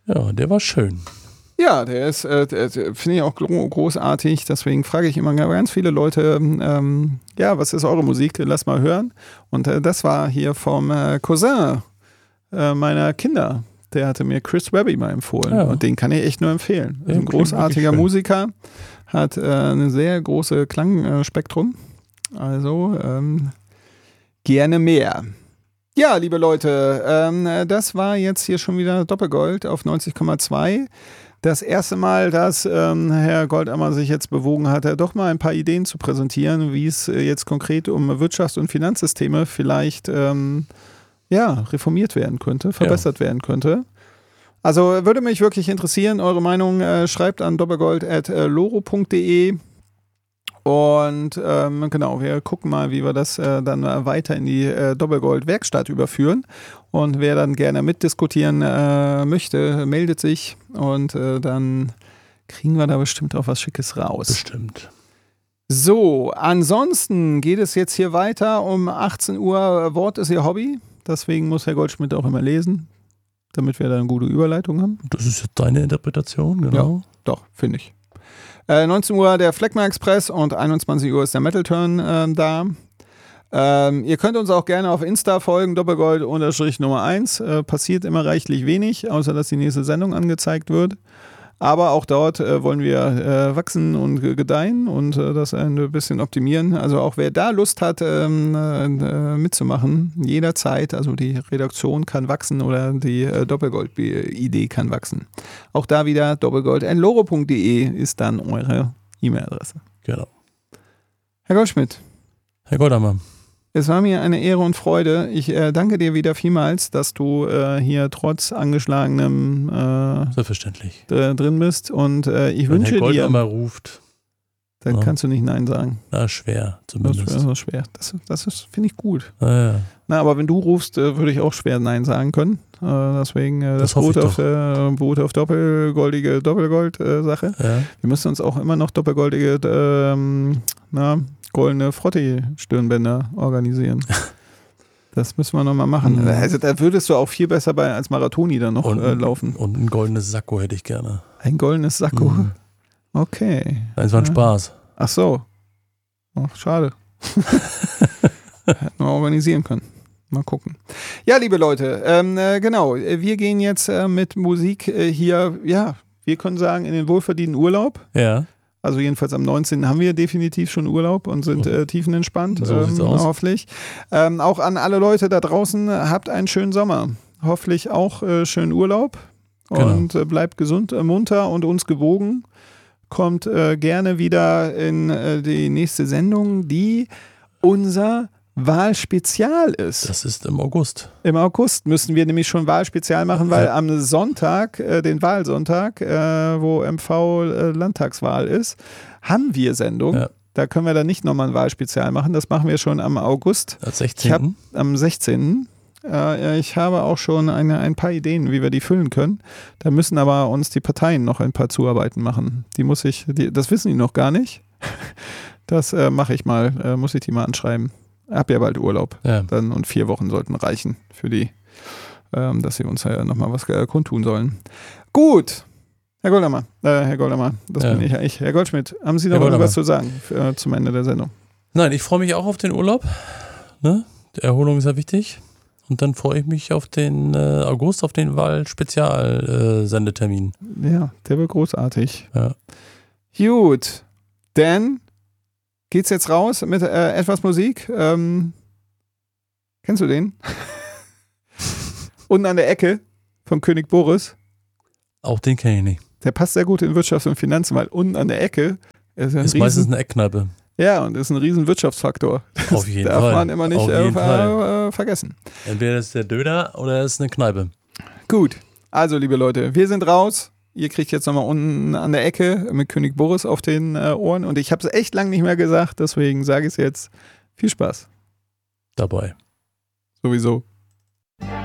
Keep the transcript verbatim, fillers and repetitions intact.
Ja, der war schön. Ja, der ist, äh, finde ich auch großartig. Deswegen frage ich immer ganz viele Leute, ähm, ja, was ist eure Musik? Lass mal hören. Und äh, das war hier vom äh, Cousin äh, meiner Kinder. Der hatte mir Chris Webby mal empfohlen. Ja. Und den kann ich echt nur empfehlen. Ist ein großartiger Musiker, hat äh, ein sehr großes Klangspektrum. Also ähm, gerne mehr. Ja, liebe Leute, ähm, das war jetzt hier schon wieder Doppelgold auf neunzig Komma zwei. Das erste Mal, dass ähm, Herr Goldammer sich jetzt bewogen hat, doch mal ein paar Ideen zu präsentieren, wie es äh, jetzt konkret um Wirtschafts- und Finanzsysteme vielleicht ähm, ja, reformiert werden könnte, verbessert ja. werden könnte. Also würde mich wirklich interessieren, eure Meinung, äh, schreibt an doppelgold at loro punkt de. Und ähm, genau, wir gucken mal, wie wir das äh, dann weiter in die äh, Doppelgold-Werkstatt überführen. Und wer dann gerne mitdiskutieren äh, möchte, meldet sich und äh, dann kriegen wir da bestimmt auch was Schickes raus. Bestimmt. So, ansonsten geht es jetzt hier weiter um achtzehn Uhr. Wort ist Ihr Hobby. Deswegen muss Herr Goldschmidt auch immer lesen, damit wir da eine gute Überleitung haben. Das ist jetzt deine Interpretation, genau. Ja, doch, finde ich. Äh, neunzehn Uhr der Fleckma Express und einundzwanzig Uhr ist der Metal Turn äh, da. Ähm, ihr könnt uns auch gerne auf Insta folgen, Doppelgold Nummer eins. Äh, passiert immer reichlich wenig, außer dass die nächste Sendung angezeigt wird. Aber auch dort äh, wollen wir äh, wachsen und gedeihen und äh, das ein bisschen optimieren. Also auch wer da Lust hat, ähm, äh, mitzumachen, jederzeit. Also die Redaktion kann wachsen oder die äh, Doppelgold-Idee kann wachsen. Auch da wieder doppelgold at loro punkt de ist dann eure E-Mail-Adresse. Genau. Herr Goldschmidt. Herr Goldammer. Es war mir eine Ehre und Freude. Ich äh, danke dir wieder vielmals, dass du äh, hier trotz angeschlagenem äh, Selbstverständlich. d- drin bist. Und äh, ich Wenn wünsche Herr Goldammer dir. ruft. Dann ja. kannst du nicht Nein sagen. Na, schwer zumindest. Das ist schwer. Das, schwer. das, das ist, finde ich gut. Ah, ja. Na, aber wenn du rufst, äh, würde ich auch schwer Nein sagen können. Äh, deswegen äh, das, das beruht auf, äh, beruht auf doppelgoldige Doppelgold-Sache. Äh, ja. Wir müssen uns auch immer noch doppelgoldige ähm, na, goldene Frotti-Stirnbänder organisieren. Das müssen wir nochmal machen. Mhm. Also da würdest du auch viel besser bei als Marathoni dann noch und, äh, laufen. Und ein goldenes Sakko hätte ich gerne. Ein goldenes Sakko? Mhm. Okay. Das war ein ja. Spaß. Ach so. Ach, schade. Hätten wir organisieren können. Mal gucken. Ja, liebe Leute, ähm, äh, genau. Wir gehen jetzt äh, mit Musik äh, hier, ja, wir können sagen, in den wohlverdienten Urlaub. Ja. Also jedenfalls am neunzehnten haben wir definitiv schon Urlaub und sind äh, tiefenentspannt, so ähm, hoffentlich. Ähm, auch an alle Leute da draußen, habt einen schönen Sommer. Hoffentlich auch äh, schönen Urlaub und genau. äh, bleibt gesund, äh, munter und uns gewogen. Kommt äh, gerne wieder in äh, die nächste Sendung, die unser Wahlspezial ist. Das ist im August. Im August müssen wir nämlich schon Wahlspezial machen, weil ja. am Sonntag, äh, den Wahlsonntag, äh, wo M V äh, Landtagswahl ist, haben wir Sendung. Ja. Da können wir dann nicht nochmal ein Wahlspezial machen. Das machen wir schon am August. Am sechzehnten Ich hab, am sechzehnten Äh, ich habe auch schon eine, ein paar Ideen, wie wir die füllen können. Da müssen aber uns die Parteien noch ein paar Zuarbeiten machen. Die muss ich, die, das wissen die noch gar nicht. Das äh, mache ich mal, äh, muss ich die mal anschreiben. Hab ja bald Urlaub. Ja. Dann und vier Wochen sollten reichen für die, ähm, dass sie uns ja nochmal was äh, kundtun sollen. Gut. Herr Goldammer, äh, Herr Goldammer, das ja. bin ich ja ich. Herr Goldschmidt, haben Sie noch irgendwas zu sagen für, äh, zum Ende der Sendung? Nein, ich freue mich auch auf den Urlaub. Ne? Die Erholung ist ja wichtig. Und dann freue ich mich auf den äh, August, auf den Wahl-Spezial-Sendetermin. Äh, ja, der wird großartig. Ja. Gut, dann geht's jetzt raus mit äh, etwas Musik. Ähm, kennst du den? Unten an der Ecke von König Boris. Auch den kenne ich nicht. Der passt sehr gut in Wirtschaft und Finanzen, weil unten an der Ecke ist, ein ist riesen, meistens eine Eckkneipe. Ja, und ist ein riesen Wirtschaftsfaktor. Das Auf jeden darf Fall. man immer nicht äh, ver- äh, vergessen. Entweder ist der Döner oder ist eine Kneipe. Gut, also liebe Leute, wir sind raus. Ihr kriegt jetzt nochmal unten an der Ecke mit König Boris auf den äh, Ohren. Und ich habe es echt lang nicht mehr gesagt, deswegen sage ich es jetzt. Viel Spaß. Dabei. Sowieso.